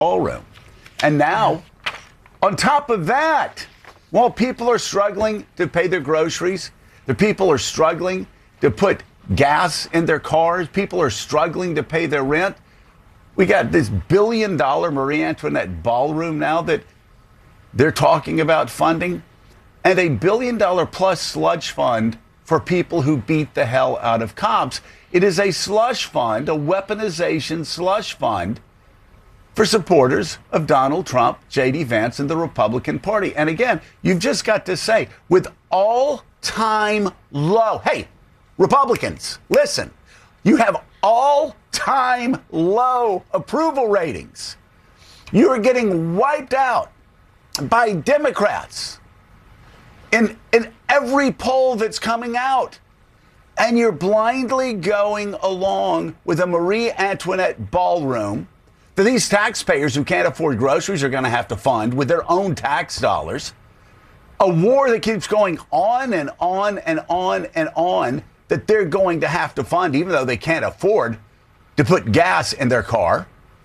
ballroom. And now, on top of that, while people are struggling to pay their groceries, the people are struggling to put gas in their cars, people are struggling to pay their rent. We got this $1 billion Marie Antoinette ballroom now that they're talking about funding, and a $1 billion plus sludge fund for people who beat the hell out of cops. It is a slush fund, a weaponization slush fund for supporters of Donald Trump, J.D. Vance, and the Republican Party. And again, you've just got to say, with all-time low, hey, Republicans, listen, you have all-time low approval ratings. You are getting wiped out by Democrats in every poll that's coming out. And you're blindly going along with a Marie Antoinette ballroom that these taxpayers who can't afford groceries are going to have to fund with their own tax dollars. A war that keeps going on and on and on and on that they're going to have to fund, even though they can't afford to put gas in their car.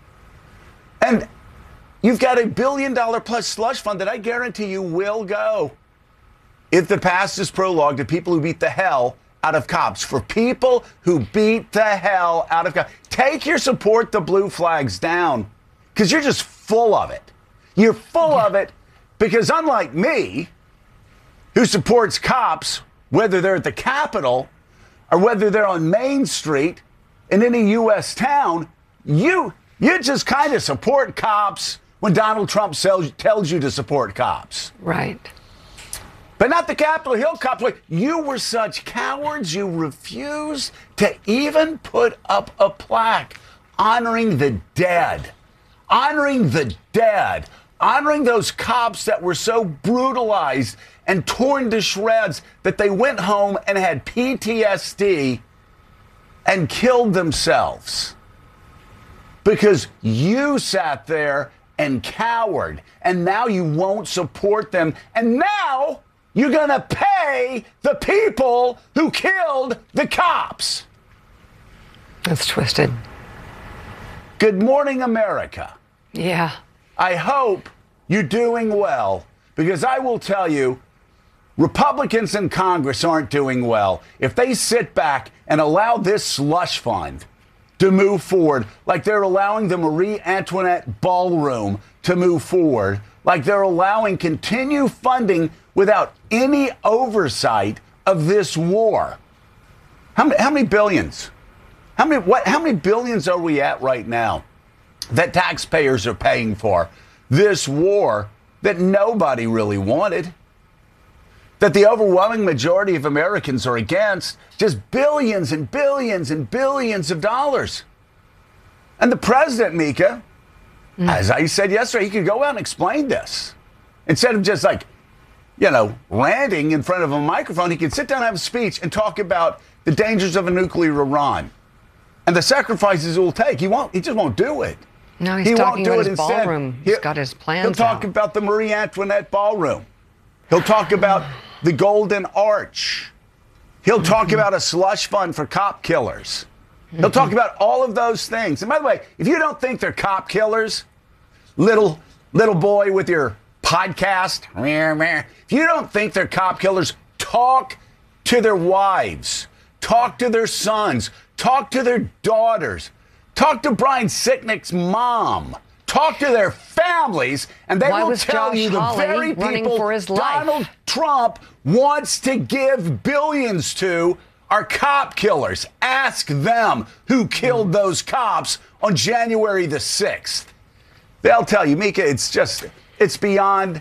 And you've got a $1 billion plus slush fund that I guarantee you will go, if the past is prologue, to people who beat the hell out of cops. For people who beat the hell out of cops. Take your support the blue flags down, because you're just full of it. You're full of it because, unlike me, who supports cops, whether they're at the Capitol or whether they're on Main Street in any U.S. town, you just kind of support cops when Donald Trump tells you to support cops. Right. But not the Capitol Hill cops. You were such cowards, you refused to even put up a plaque honoring the dead. Honoring the dead. Honoring those cops that were so brutalized and torn to shreds that they went home and had PTSD and killed themselves. Because you sat there and cowered, and now you won't support them. And now you're going to pay the people who killed the cops. That's twisted. Good morning, America. Yeah. I hope you're doing well, because I will tell you, Republicans in Congress aren't doing well if they sit back and allow this slush fund to move forward like they're allowing the Marie Antoinette ballroom to move forward, like they're allowing continued funding without any oversight of this war. How many billions? How many billions are we at right now that taxpayers are paying for this war that nobody really wanted, that the overwhelming majority of Americans are against? Just billions and billions and billions of dollars. And the president, Mika, as I said yesterday, he could go out and explain this. Instead of just ranting in front of a microphone, he could sit down and have a speech and talk about the dangers of a nuclear Iran and the sacrifices it will take. He just won't do it. No, he's talking about his ballroom. He's got his plans. He'll talk about the Marie Antoinette ballroom. He'll talk about the Golden Arch. He'll talk about a slush fund for cop killers. He'll talk about all of those things. And by the way, if you don't think they're cop killers, little boy with your podcast, if you don't think they're cop killers, talk to their wives, talk to their sons, talk to their daughters, talk to Brian Sicknick's mom, talk to their families, and they will tell you the very people Donald Trump wants to give billions to are cop killers. Ask them who killed those cops on January the 6th. They'll tell you, Mika, it's beyond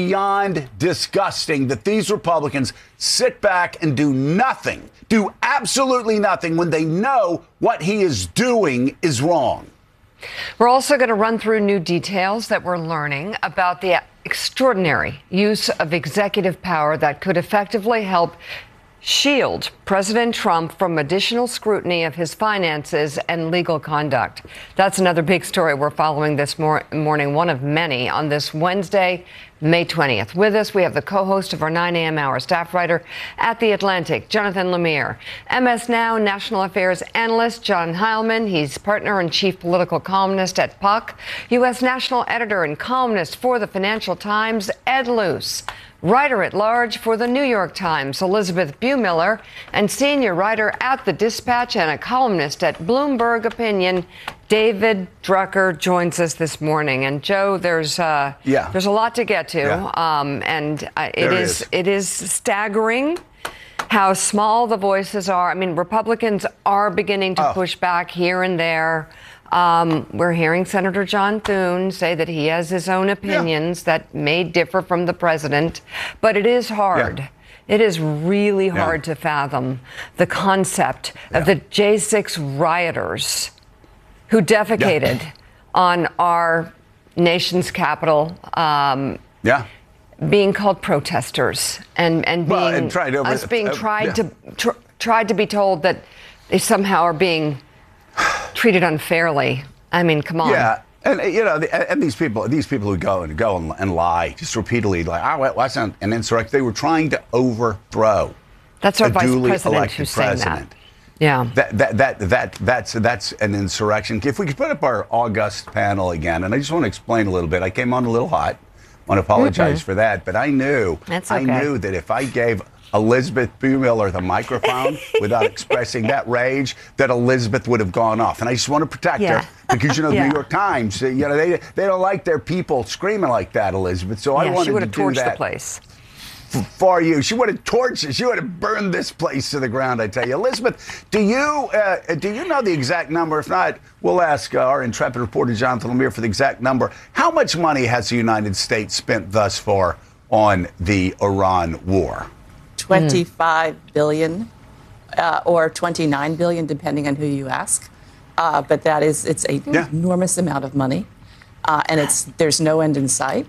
disgusting that these Republicans sit back and do absolutely nothing when they know what he is doing is wrong. We're also going to run through new details that we're learning about the extraordinary use of executive power that could effectively help shield President Trump from additional scrutiny of his finances and legal conduct. That's another big story we're following this morning, one of many on this Wednesday, May 20th. With us, we have the co-host of our 9 a.m. hour, staff writer at The Atlantic, Jonathan Lemire. MS Now national affairs analyst John Heilman. He's partner and chief political columnist at Puck. U.S. national editor and columnist for the Financial Times, Ed Luce. Writer-at-large for the New York Times, Elizabeth Bumiller, and senior writer at The Dispatch and a columnist at Bloomberg Opinion, David Drucker joins us this morning. And Joe, there's a lot to get to, it is staggering how small the voices are. I mean, Republicans are beginning to push back here and there. We're hearing Senator John Thune say that he has his own opinions that may differ from the president, but it is hard. Yeah. It is really hard to fathom the concept of the J6 rioters who defecated on our nation's capital, being called protesters and being tried to be told that they somehow are being treated unfairly. I mean, come on. Yeah, and and these people who go and lie just repeatedly, like, what's an insurrection? They were trying to overthrow. That's our a vice duly president elected who's saying president. that. Yeah, that's an insurrection. If we could put up our August panel again, and I just want to explain a little bit. I came on a little hot. I want to apologize for that, but I knew that if I gave Elizabeth Bumiller the microphone without expressing that rage, that Elizabeth would have gone off. And I just want to protect her because, the New York Times, they don't like their people screaming like that, Elizabeth. So I wanted to do that. She would have torched the place. For you. She would have torched it. She would have burned this place to the ground, I tell you. Elizabeth, do you know the exact number? If not, we'll ask our intrepid reporter, Jonathan Lemire, for the exact number. How much money has the United States spent thus far on the Iran war? $25 billion or $29 billion, depending on who you ask. But it's an enormous amount of money, and there's no end in sight.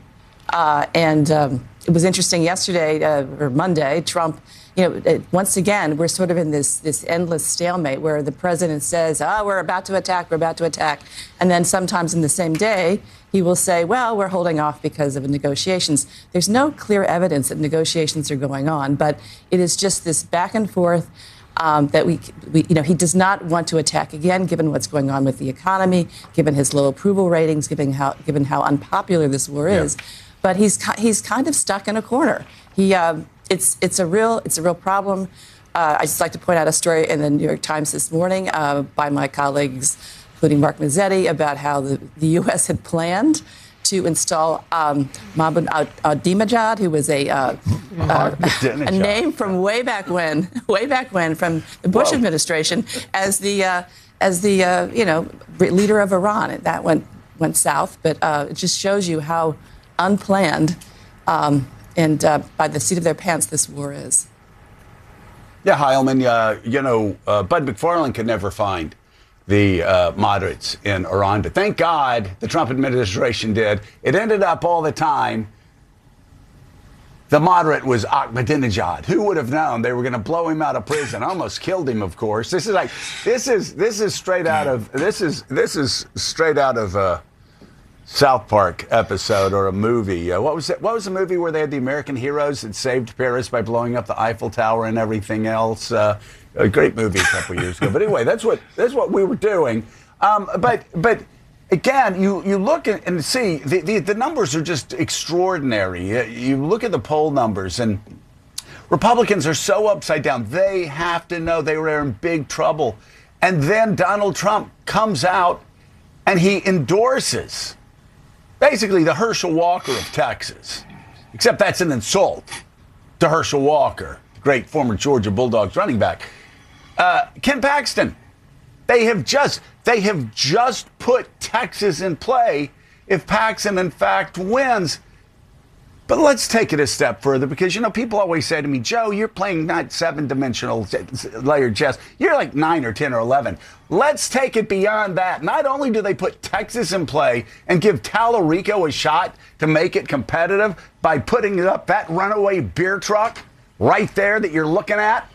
It was interesting yesterday or Monday, Trump, once again, we're sort of in this endless stalemate where the president says, we're about to attack. And then sometimes in the same day, he will say, well, we're holding off because of negotiations. There's no clear evidence that negotiations are going on, but it is just this back and forth that he does not want to attack again, given what's going on with the economy, given his low approval ratings, given how unpopular this war is. But he's kind of stuck in a corner. It's a real problem. I just like to point out a story in the New York Times this morning by my colleagues, including Mark Mazzetti, about how the U.S. had planned to install Mahmoud Ahmadinejad, who was a name from way back when, from the Bush administration, as the leader of Iran. And that went south, but it just shows you how unplanned and by the seat of their pants this war is. Yeah, Heilman, Bud McFarlane could never find the moderates in Iran, but thank God the Trump administration did. It ended up all the time the moderate was Ahmadinejad. Who would have known they were going to blow him out of prison? Almost killed him, of course. This is straight out of a South Park episode or a movie. What was it? What was the movie where they had the American heroes that saved Paris by blowing up the Eiffel Tower and everything else? A great movie a couple years ago. But anyway, that's what we were doing. But again, you look and see the numbers are just extraordinary. You look at the poll numbers, and Republicans are so upside down. They have to know they were in big trouble. And then Donald Trump comes out and he endorses basically the Herschel Walker of Texas, except that's an insult to Herschel Walker, great former Georgia Bulldogs running back. Ken Paxton, they have just put Texas in play if Paxton in fact wins. But let's take it a step further because, people always say to me, Joe, you're playing not 7-dimensional layered chess. You're like 9 or 10 or 11. Let's take it beyond that. Not only do they put Texas in play and give Tallarico a shot to make it competitive by putting up that runaway beer truck right there that you're looking at.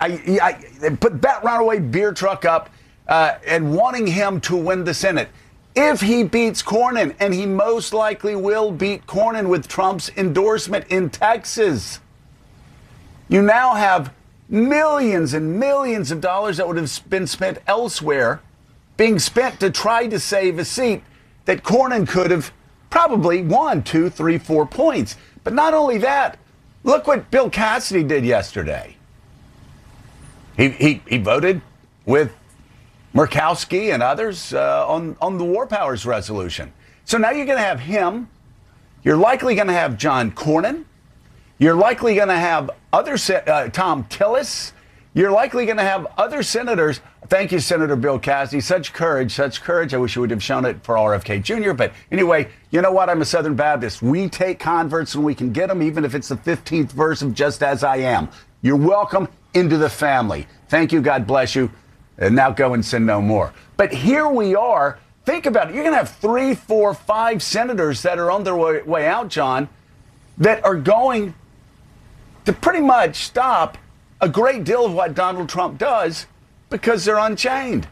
I put that runaway beer truck up and wanting him to win the Senate. if he beats Cornyn, and he most likely will beat Cornyn with Trump's endorsement in Texas, you now have millions and millions of dollars that would have been spent elsewhere being spent to try to save a seat that Cornyn could have probably won 2, 3, 4 points. But not only that, look what Bill Cassidy did yesterday. He voted with Murkowski and others on the War Powers resolution. So now you're going to have him. You're likely going to have John Cornyn. You're likely going to have Tom Tillis. You're likely going to have other senators. Thank you, Senator Bill Cassidy. Such courage, such courage. I wish you would have shown it for RFK Jr. But anyway, you know what? I'm a Southern Baptist. We take converts when we can get them, even if it's the 15th verse of Just As I Am. You're welcome into the family. Thank you. God bless you. And now go and sin no more. But here we are. Think about it. You're going to have 3, 4, 5 senators that are on their way out, John, that are going to pretty much stop a great deal of what Donald Trump does because they're unchained.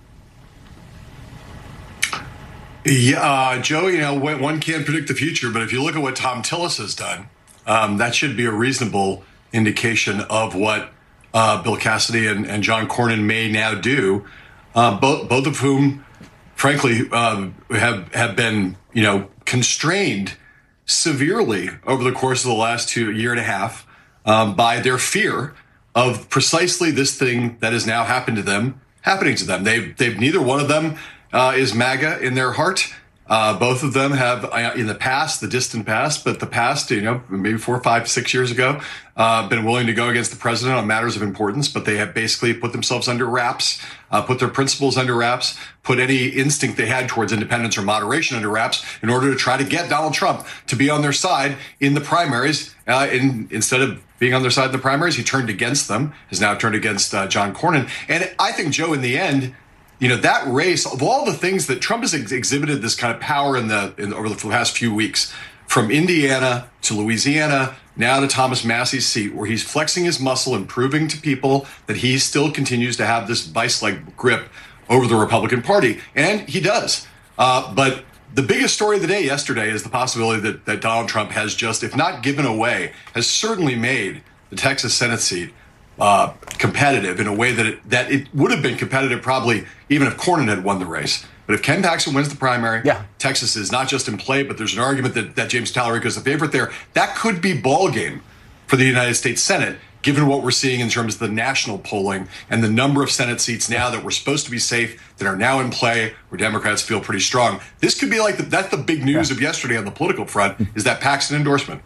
Yeah, Joe, you know, one can't predict the future, but if you look at what Tom Tillis has done, that should be a reasonable indication of what Bill Cassidy and John Cornyn may now do, both of whom, frankly, have been, you know, constrained severely over the course of the last year and a half by their fear of precisely this thing that has now happening to them. They've neither one of them is MAGA in their heart. Both of them have, in the past, the distant past, but the past, you know, maybe 4, 5, 6 years ago, been willing to go against the president on matters of importance, but they have basically put themselves under wraps, put their principles under wraps, put any instinct they had towards independence or moderation under wraps in order to try to get Donald Trump to be on their side in the primaries. Instead of being on their side in the primaries, he turned against them, has now turned against John Cornyn. And I think, Joe, in the end, you know, that race, of all the things that Trump has exhibited this kind of power over the past few weeks, from Indiana to Louisiana, now to Thomas Massie's seat, where he's flexing his muscle and proving to people that he still continues to have this vice-like grip over the Republican Party. And he does. But the biggest story of the day yesterday is the possibility that Donald Trump has just, if not given away, has certainly made the Texas Senate seat competitive in a way that it would have been competitive probably even if Cornyn had won the race. But if Ken Paxton wins the primary, Texas is not just in play, but there's an argument that James Talarico is the favorite there. That could be ball game for the United States Senate, given what we're seeing in terms of the national polling and the number of Senate seats now that were supposed to be safe that are now in play, where Democrats feel pretty strong. This could be like that's the big news of yesterday on the political front, is that Paxton endorsement.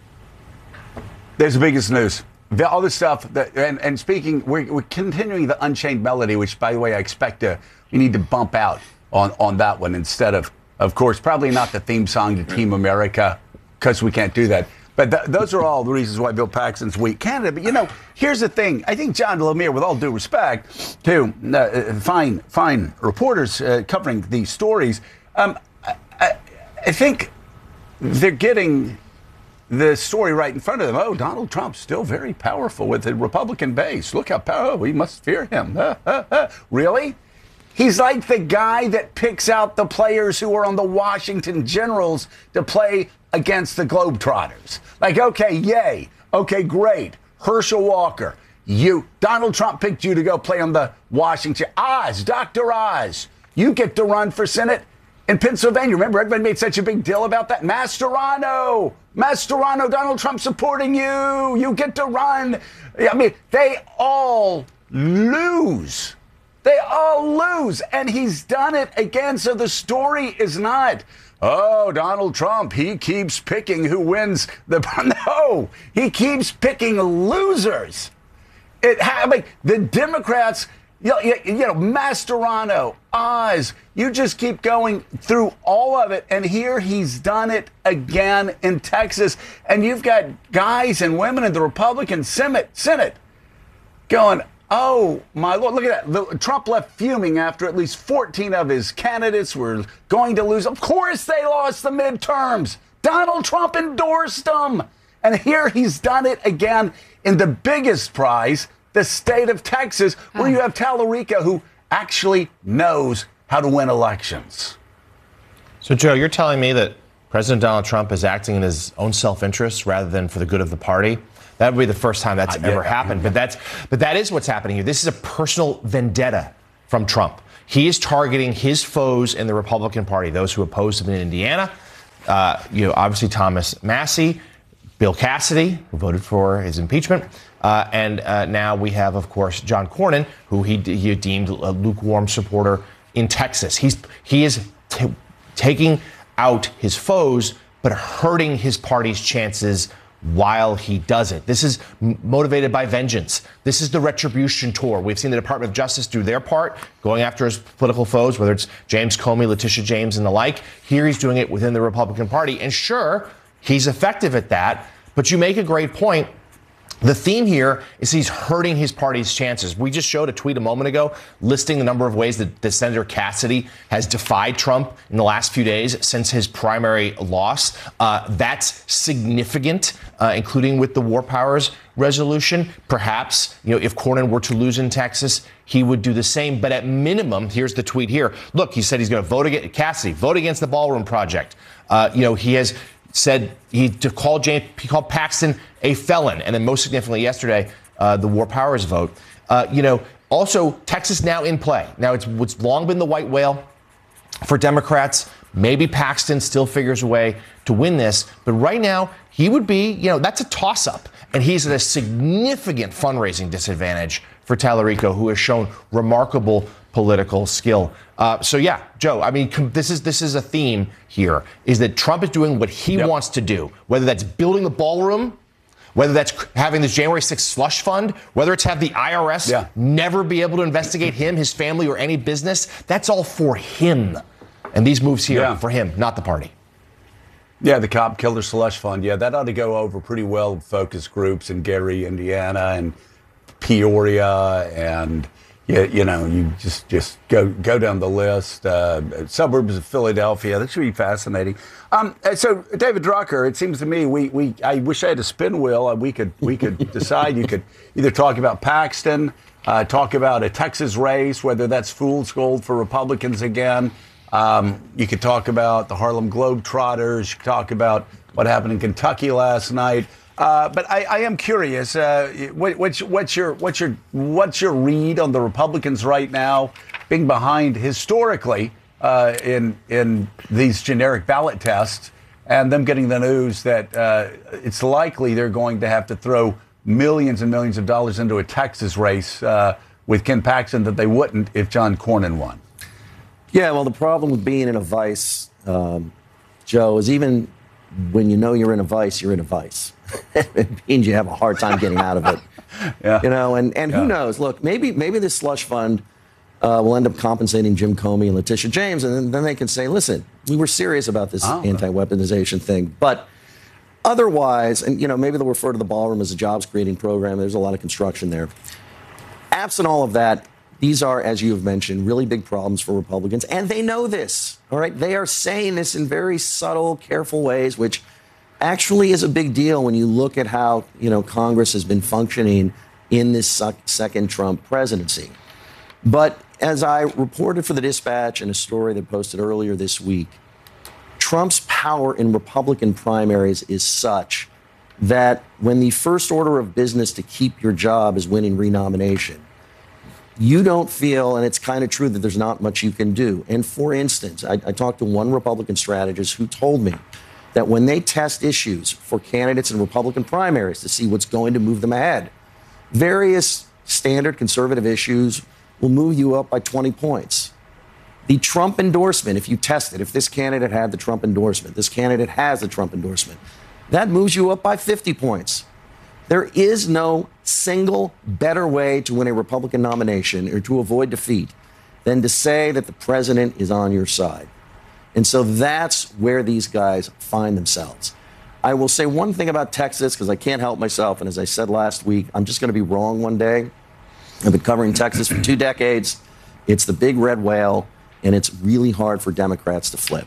There's the biggest news. All this stuff, and speaking, we're continuing the Unchained Melody, which, by the way, I expect we need to bump out on that one instead of course, probably not the theme song to Team America, because we can't do that. But those are all the reasons why Bill Paxton's weak candidate. But, you know, here's the thing. I think John Lemire, with all due respect to fine reporters covering these stories, I think they're getting the story right in front of them. Oh, Donald Trump's still very powerful with the Republican base. Look how powerful. We must fear him. Really? He's like the guy that picks out the players who are on the Washington Generals to play against the Globetrotters. Like, okay, yay. Okay, great. Herschel Walker. Donald Trump picked you to go play on the Washington. Dr. Oz. You get to run for Senate in Pennsylvania. Remember, everybody made such a big deal about that. Masterano, Donald Trump supporting you. You get to run. I mean, they all lose. And he's done it again. So the story is not, oh, Donald Trump, he keeps picking who wins the... No, he keeps picking losers. The Democrats... You know, Masterano, Oz, you just keep going through all of it. And here he's done it again in Texas. And you've got guys and women in the Republican Senate going, oh, my Lord, look at that. Trump left fuming after at least 14 of his candidates were going to lose. Of course they lost the midterms. Donald Trump endorsed them. And here he's done it again in the biggest prize, the state of Texas, where you have Talarico, who actually knows how to win elections. So, Joe, you're telling me that President Donald Trump is acting in his own self-interest rather than for the good of the party? That would be the first time that's ever happened. But that is what's happening here. This is a personal vendetta from Trump. He is targeting his foes in the Republican Party, those who opposed him in Indiana. Obviously Thomas Massie, Bill Cassidy, who voted for his impeachment, and now we have, of course, John Cornyn, who he deemed a lukewarm supporter in Texas. He is taking out his foes, but hurting his party's chances while he does it. This is motivated by vengeance. This is the retribution tour. We've seen the Department of Justice do their part, going after his political foes, whether it's James Comey, Letitia James, and the like. Here he's doing it within the Republican Party. And sure, he's effective at that. But you make a great point. The theme here is he's hurting his party's chances. We just showed a tweet a moment ago listing the number of ways that Senator Cassidy has defied Trump in the last few days since his primary loss. That's significant, including with the War Powers resolution. Perhaps, if Cornyn were to lose in Texas, he would do the same. But at minimum, here's the tweet here. Look, he said he's going to vote against Cassidy, vote against the Ballroom Project. He has said he called Paxton a felon. And then most significantly yesterday, the War Powers vote. Also, Texas now in play. Now, it's long been the white whale for Democrats. Maybe Paxton still figures a way to win this. But right now, he would be, that's a toss-up. And he's at a significant fundraising disadvantage for Tallarico, who has shown remarkable political skill. Joe, I mean, this is a theme here, is that Trump is doing what he wants to do, whether that's building the ballroom, whether that's having this January 6th slush fund, whether it's have the IRS never be able to investigate him, his family, or any business. That's all for him. And these moves here for him, not the party. Yeah, the cop killer slush fund. Yeah, that ought to go over pretty well with focus groups in Gary, Indiana, and Peoria, and you just go down the list. Suburbs of Philadelphia. That should be fascinating. So, David Drucker, it seems to me I wish I had a spin wheel. We could decide. You could either talk about Paxton, talk about a Texas race, whether that's fool's gold for Republicans again. You could talk about the Harlem Globetrotters. You could talk about what happened in Kentucky last night. But I am curious. What's your read on the Republicans right now, being behind historically in these generic ballot tests, and them getting the news that it's likely they're going to have to throw millions and millions of dollars into a Texas race with Ken Paxton that they wouldn't if John Cornyn won? Yeah, well, the problem with being in a vice, Joe, is even when you're in a vice, you're in a vice. It means you have a hard time getting out of it. And who knows? Look, maybe this slush fund will end up compensating Jim Comey and Letitia James, and then they can say, listen, we were serious about this anti-weaponization thing. But otherwise, and maybe they'll refer to the ballroom as a jobs-creating program. There's a lot of construction there. Absent all of that, these are, as you have mentioned, really big problems for Republicans, and they know this, all right? They are saying this in very subtle, careful ways, which actually is a big deal when you look at how, Congress has been functioning in this second Trump presidency. But as I reported for the Dispatch in a story that posted earlier this week, Trump's power in Republican primaries is such that when the first order of business to keep your job is winning renomination, you don't feel, and it's kind of true, that there's not much you can do. And for instance, I talked to one Republican strategist who told me that when they test issues for candidates in Republican primaries to see what's going to move them ahead, various standard conservative issues will move you up by 20 points. The Trump endorsement, if you test it, if this candidate had the Trump endorsement, this candidate has the Trump endorsement, that moves you up by 50 points. There is no single better way to win a Republican nomination or to avoid defeat than to say that the president is on your side. And so that's where these guys find themselves. I will say one thing about Texas, because I can't help myself, and as I said last week, I'm just going to be wrong one day. I've been covering Texas for 2 decades. It's the big red whale, and it's really hard for Democrats to flip.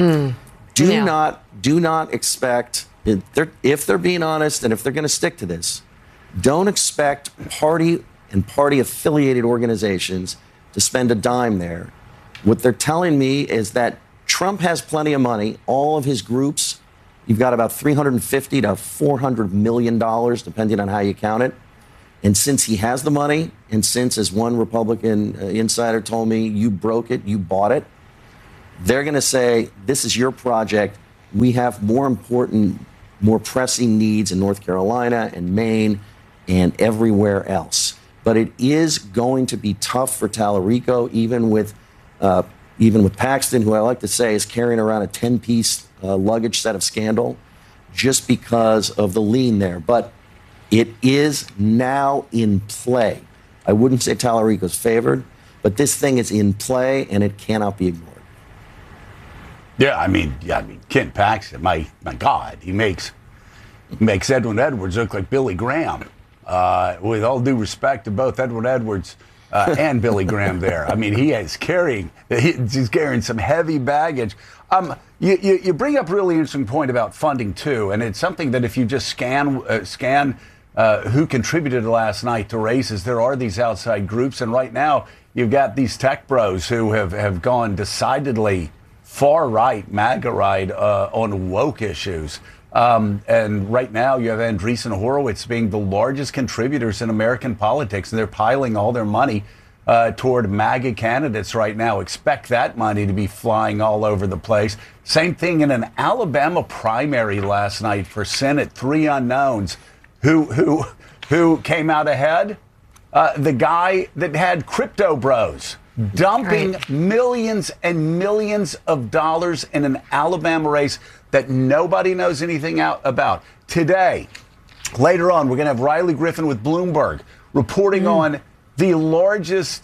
Do not expect, if they're being honest and if they're going to stick to this, don't expect party and party-affiliated organizations to spend a dime there. What they're telling me is that Trump has plenty of money. All of his groups, you've got about $350 to $400 million, depending on how you count it. And since he has the money, and since, as one Republican insider told me, you broke it, you bought it, they're going to say, this is your project. We have more important, more pressing needs in North Carolina and Maine and everywhere else. But it is going to be tough for Tallarico, even with Paxton, who I like to say is carrying around a 10-piece luggage set of scandal, just because of the lean there. But it is now in play. I wouldn't say Tallarico's favored, but this thing is in play, and it cannot be ignored. Yeah, I mean, Ken Paxton, my God, he makes Edwin Edwards look like Billy Graham. With all due respect to both Edwin Edwards and Billy Graham there. I mean, he's carrying some heavy baggage. You bring up a really interesting point about funding, too, and it's something that if you just scan who contributed last night to races, there are these outside groups, and right now you've got these tech bros who have gone decidedly far right, MAGA right, on woke issues. And right now you have Andreessen Horowitz being the largest contributors in American politics, and they're piling all their money toward MAGA candidates right now. Expect that money to be flying all over the place. Same thing in an Alabama primary last night for Senate. 3 unknowns. Who came out ahead? The guy that had Crypto Bros dumping millions and millions of dollars in an Alabama race that nobody knows anything about. Today, later on, we're going to have Riley Griffin with Bloomberg reporting on the largest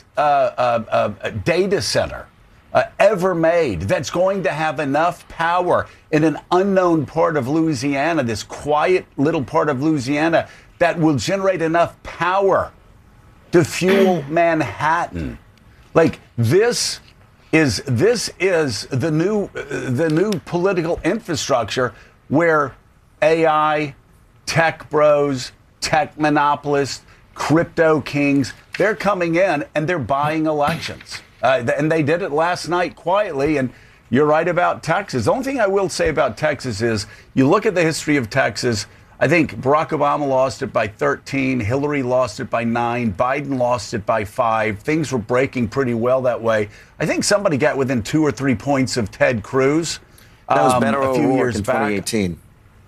data center ever made that's going to have enough power in an unknown part of Louisiana, this quiet little part of Louisiana, that will generate enough power to fuel Manhattan. Like, this is the new political infrastructure where AI, tech bros, tech monopolists, crypto kings, they're coming in and they're buying elections. And they did it last night quietly. And you're right about Texas. The only thing I will say about Texas is you look at the history of Texas. I think Barack Obama lost it by 13. Hillary lost it by 9. Biden lost it by 5. Things were breaking pretty well that way. I think somebody got within 2 or 3 points of Ted Cruz. That was Beto a few O'Rourke years in back. 2018.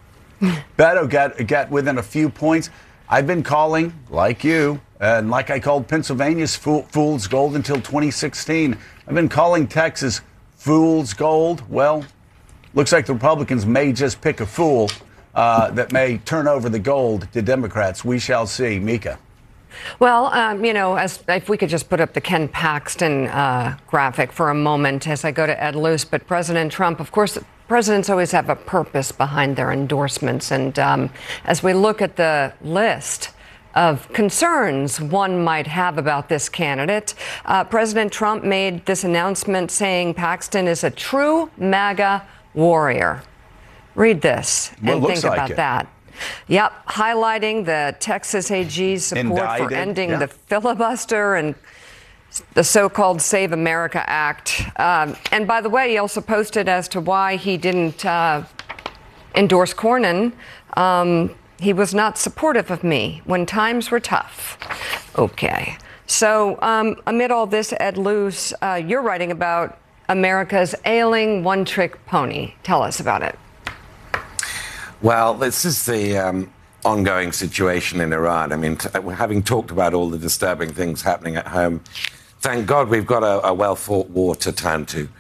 Beto got within a few points. I've been calling, like you, and like I called Pennsylvania's fool's gold until 2016. I've been calling Texas fool's gold. Well, looks like the Republicans may just pick a fool that may turn over the gold to Democrats. We shall see. Mika. Well, as if we could just put up the Ken Paxton graphic for a moment as I go to Ed Luce. But President Trump, of course, presidents always have a purpose behind their endorsements. And as we look at the list of concerns one might have about this candidate, President Trump made this announcement saying Paxton is a true MAGA warrior. Read this and think about that. Yep, highlighting the Texas AG's support for ending the filibuster and the so-called Save America Act. And by the way, he also posted as to why he didn't endorse Cornyn. He was not supportive of me when times were tough. Okay. So amid all this, Ed Luce, you're writing about America's ailing one-trick pony. Tell us about it. Well, this is the ongoing situation in Iran. I mean, having talked about all the disturbing things happening at home, thank God we've got a well-fought war to turn to.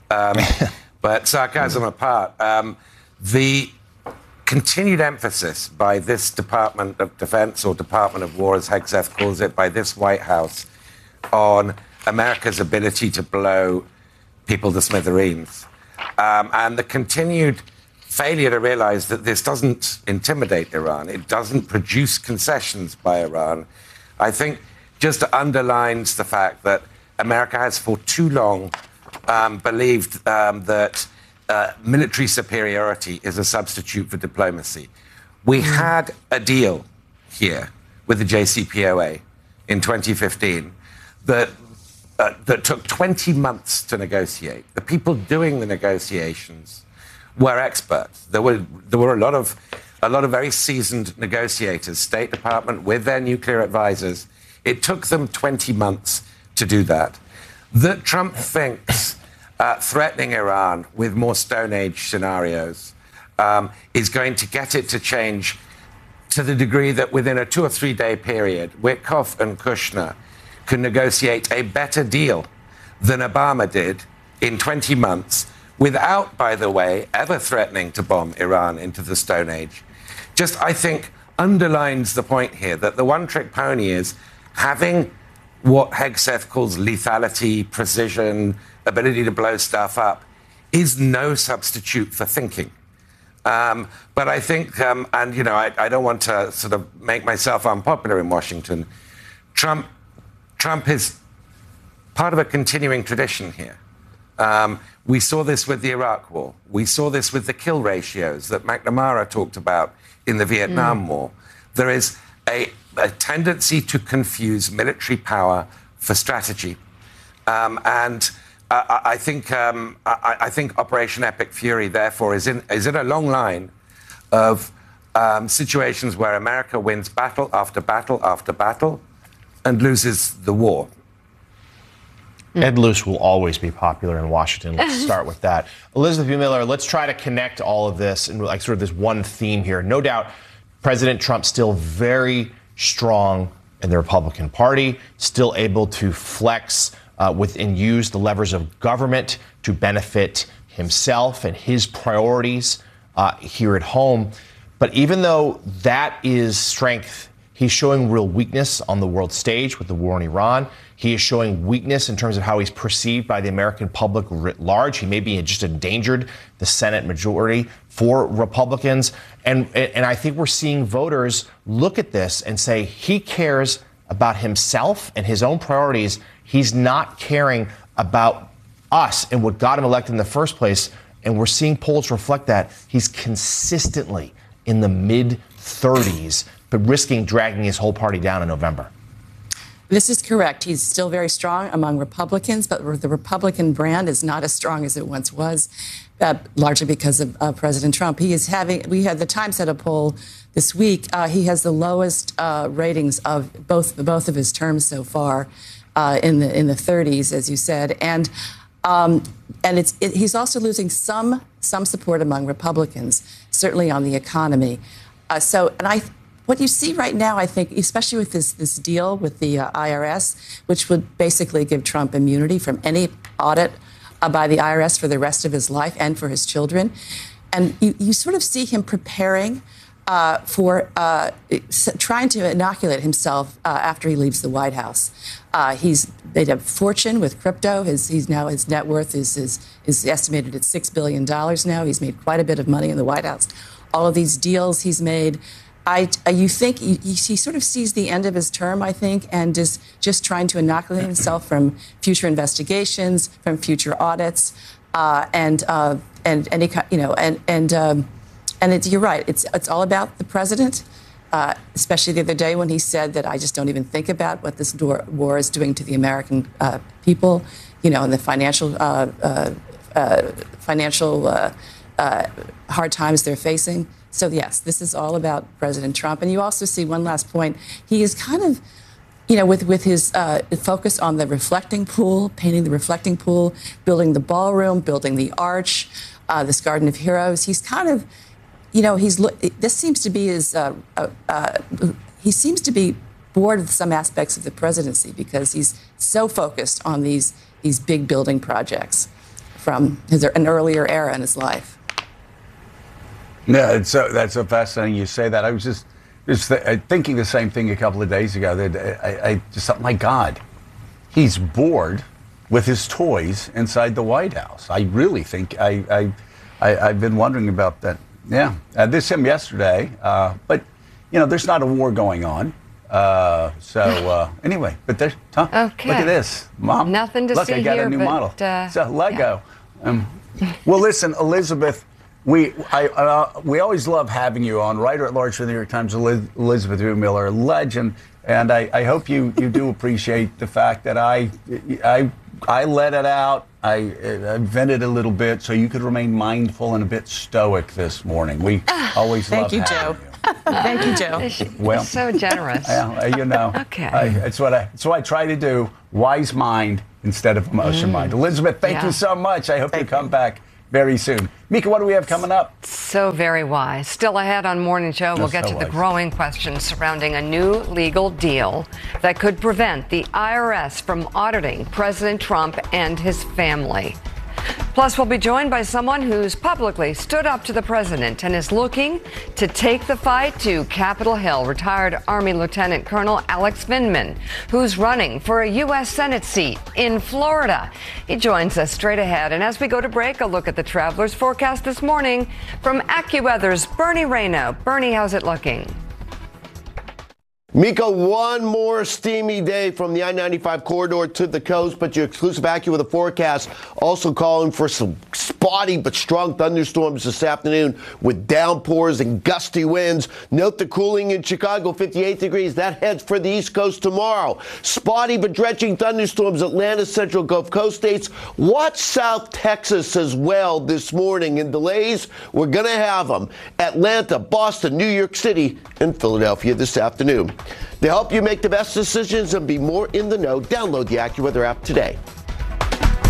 But sarcasm apart, the continued emphasis by this Department of Defense, or Department of War, as Hegseth calls it, by this White House, on America's ability to blow people to smithereens, and the continued failure to realize that this doesn't intimidate Iran, it doesn't produce concessions by Iran, I think just underlines the fact that America has for too long believed that military superiority is a substitute for diplomacy. We had a deal here with the JCPOA in 2015 that that took 20 months to negotiate. The people doing the negotiations were experts. There were a lot of very seasoned negotiators, State Department with their nuclear advisors. It took them 20 months to do that. That Trump thinks threatening Iran with more Stone Age scenarios is going to get it to change to the degree that within a 2 or 3 day period, Witkoff and Kushner can negotiate a better deal than Obama did in 20 months without, by the way, ever threatening to bomb Iran into the Stone Age, just, I think, underlines the point here that the one-trick pony is having what Hegseth calls lethality, precision, ability to blow stuff up, is no substitute for thinking. But I think, and, you know, I don't want to sort of make myself unpopular in Washington. Trump is part of a continuing tradition here. We saw this with the Iraq War. We saw this with the kill ratios that McNamara talked about in the Vietnam War. There is a tendency to confuse military power for strategy. I think Operation Epic Fury, therefore, is in a long line of situations where America wins battle after battle after battle and loses the war. Ed Luce will always be popular in Washington. Let's start with that. Elizabeth B. Miller, let's try to connect all of this and like sort of this one theme here. No doubt, President Trump still very strong in the Republican Party, still able to flex and use the levers of government to benefit himself and his priorities here at home. But even though that is strength, he's showing real weakness on the world stage with the war in Iran. He is showing weakness in terms of how he's perceived by the American public writ large. He may be just endangered the Senate majority for Republicans. And I think we're seeing voters look at this and say he cares about himself and his own priorities. He's not caring about us and what got him elected in the first place. And we're seeing polls reflect that. He's consistently in the mid-30s, but risking dragging his whole party down in November. This is correct. He's still very strong among Republicans, but the Republican brand is not as strong as it once was, largely because of President Trump. We had the Times had a poll this week. He has the lowest ratings of both of his terms so far, in the 30s, as you said, and he's also losing some support among Republicans, certainly on the economy. What you see right now, I think, especially with this deal with the IRS, which would basically give Trump immunity from any audit by the IRS for the rest of his life and for his children. And you sort of see him preparing for trying to inoculate himself after he leaves the White House. He's made a fortune with crypto. His net worth is estimated at $6 billion now. He's made quite a bit of money in the White House. All of these deals he's made. You think he sort of sees the end of his term, I think, and just trying to inoculate himself from future investigations, from future audits, and you're right. It's all about the president, especially the other day when he said that I just don't even think about what this war is doing to the American people, and the financial hard times they're facing. So, yes, this is all about President Trump. And you also see one last point. He is kind of, with his focus on the reflecting pool, painting the reflecting pool, building the ballroom, building the arch, this Garden of Heroes. He's kind of, this seems to be he seems to be bored with some aspects of the presidency because he's so focused on these big building projects from an earlier era in his life. Yeah, that's so fascinating you say that. I was just thinking the same thing a couple of days ago. That I just thought, my God, he's bored with his toys inside the White House. I really think I've been wondering about that. Yeah, this him yesterday, but there's not a war going on. Anyway, but there's okay. Look at this, Mom. Nothing to see here. Look, I got a new model. It's a Lego. Yeah. Well, listen, Elizabeth. We always love having you on. Writer at large for the New York Times, Elizabeth B. Miller, legend, And I hope you do appreciate the fact that I let it out. I vented a little bit so you could remain mindful and a bit stoic this morning. We always love having you. Thank you, Joe. Well, so generous. You know, okay. It's what I try to do. Wise mind instead of emotion mind. Elizabeth, thank you so much. I hope you come back very soon. Mika, what do we have coming up? So very wise. Still ahead on Morning Show, we'll get to the growing questions surrounding a new legal deal that could prevent the IRS from auditing President Trump and his family. Plus, we'll be joined by someone who's publicly stood up to the president and is looking to take the fight to Capitol Hill, retired Army Lieutenant Colonel Alex Vindman, who's running for a U.S. Senate seat in Florida. He joins us straight ahead. And as we go to break, a look at the traveler's forecast this morning from AccuWeather's Bernie Rayno. Bernie, how's it looking? Mika, one more steamy day from the I-95 corridor to the coast, but your exclusive AccuWeather forecast also calling for some spotty but strong thunderstorms this afternoon with downpours and gusty winds. Note the cooling in Chicago, 58 degrees. That heads for the East Coast tomorrow. Spotty but drenching thunderstorms, Atlanta, Central Gulf Coast states. Watch South Texas as well this morning. And delays, we're going to have them. Atlanta, Boston, New York City, and Philadelphia this afternoon. To help you make the best decisions and be more in the know, download the AccuWeather app today.